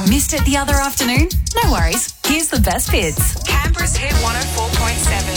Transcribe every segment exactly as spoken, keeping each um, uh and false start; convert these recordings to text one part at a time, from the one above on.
Missed it the other afternoon? No worries. Here's the best bits. Canberra's Hit one oh four point seven.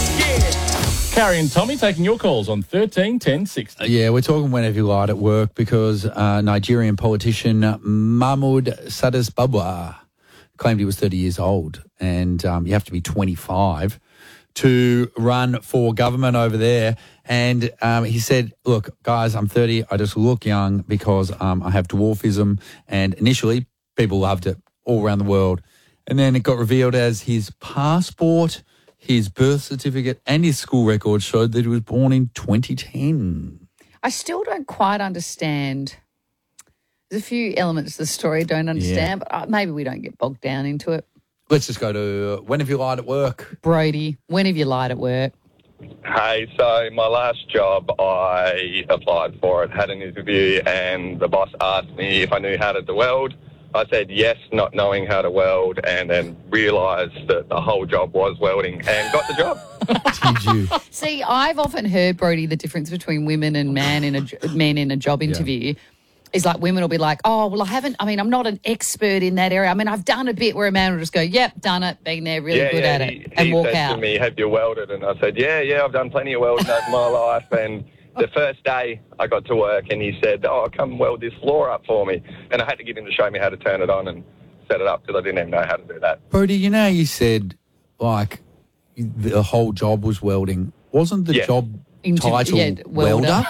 Carrie and Tommy taking your calls on thirteen ten sixty. Yeah, we're talking whenever you like at work because uh, Nigerian politician Mahmoud Sadis Babwa claimed he was thirty years old, and um, you have to be twenty-five to run for government over there. And um, he said, look, guys, I'm thirty. I just look young because um, I have dwarfism. And initially, people loved it all around the world. And then it got revealed as his passport, his birth certificate and his school record showed that he was born in twenty ten. I still don't quite understand. There's a few elements of the story I don't understand, Yeah. but uh, maybe we don't get bogged down into it. Let's just go to uh, when have you lied at work? Brody, when have you lied at work? Hey, so my last job, I applied for it, had an interview, and the boss asked me if I knew how to weld. I said yes, not knowing how to weld, and then realised that the whole job was welding and got the job. Did you? See, I've often heard, Brody, the difference between women and man in a j- men in a job interview is like women will be like, oh, well, I haven't, I mean, I'm not an expert in that area. I mean, I've done a bit, where a man will just go, yep, done it, been there, really yeah, good yeah, at he, it, and he walk said out. to me, have you welded? And I said, yeah, yeah, I've done plenty of welding over my life. And the first day I got to work and he said, oh, come weld this floor up for me. And I had to get him to show me how to turn it on and set it up because I didn't even know how to do that. Brody, you know, you said like the whole job was welding. Wasn't the Yeah. job Inter- title yeah, welder. welder?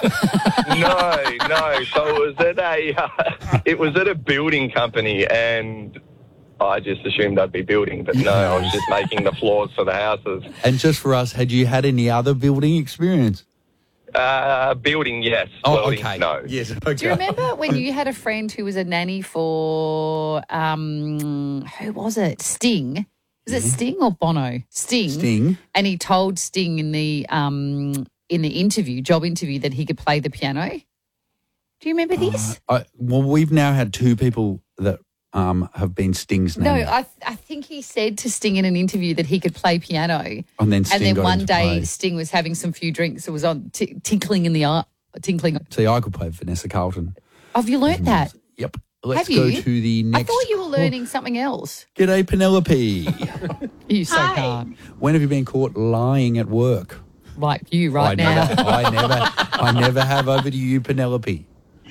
no, no. So it was at a, uh, it was at a building company, and I just assumed I'd be building, but no, I was just making the floors for the houses. And just for us, had you had any other building experience? Uh, building, yes. Oh, Welding, okay. no. Yes, okay. Do you remember when you had a friend who was a nanny for, um, who was it? Sting. Was it Sting or Bono? Sting. Sting. And he told Sting in the um in the interview, job interview, that he could play the piano. Do you remember this? I, well, we've now had two people that um, have been Sting's No, nanny. I I think he said to Sting in an interview that he could play piano. And then Sting and then got one him to day play. Sting was having some few drinks. It was on t- tinkling in the art, tinkling. See, I could play Vanessa Carlton. Have you learnt that? Yep. Let's Have go you? to the next. I thought you were learning something else. G'day, Penelope. You so can't. When have you been caught lying at work? Like you right I now. Never, I never, I never have. Over to you, Penelope.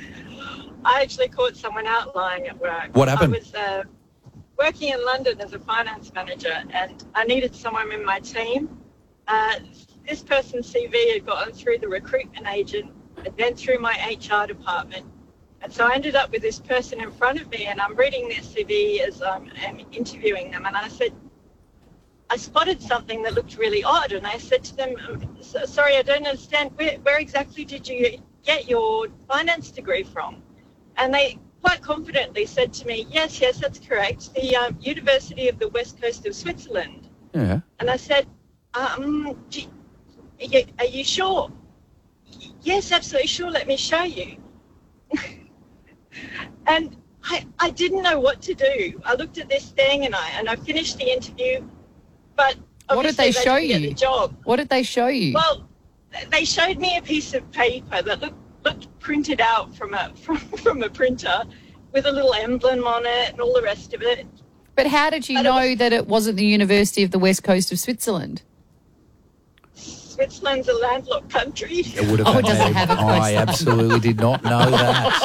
I actually caught someone out lying at work. What happened? I was uh, working in London as a finance manager, and I needed someone in my team. Uh, this person's C V had gotten through the recruitment agent and then through my H R department. And so I ended up with this person in front of me, and I'm reading their C V as um, I'm interviewing them. And I said, I spotted something that looked really odd. And I said to them, sorry, I don't understand. Where, where exactly did you get your finance degree from? And they quite confidently said to me, yes, yes, that's correct. The um, University of the West Coast of Switzerland. Yeah. And I said, um, do you, are, you, are you sure? Yes, absolutely sure. Let me show you. And I, I didn't know what to do. I looked at this thing and I and I finished the interview, but What did they obviously show didn't get you? the job. What did they show you? Well, they showed me a piece of paper that looked looked printed out from a from, from a printer with a little emblem on it and all the rest of it. But how did you And it know was- that it wasn't the University of the West Coast of Switzerland? Switzerland's a landlocked country. It would have Oh, been does it me. have a I coastline? absolutely did not know that.